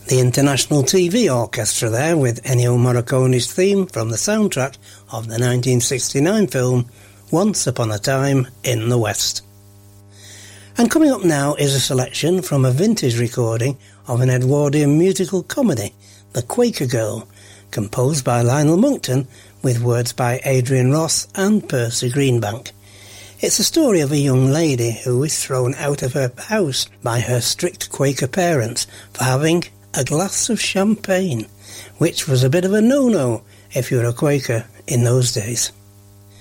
The International TV Orchestra there with Ennio Morricone's theme from the soundtrack of the 1969 film Once Upon a Time in the West. And coming up now is a selection from a vintage recording of an Edwardian musical comedy, The Quaker Girl, composed by Lionel Monckton with words by Adrian Ross and Percy Greenbank. It's a story of a young lady who is thrown out of her house by her strict Quaker parents for having a glass of champagne, which was a bit of a no-no if you were a Quaker in those days.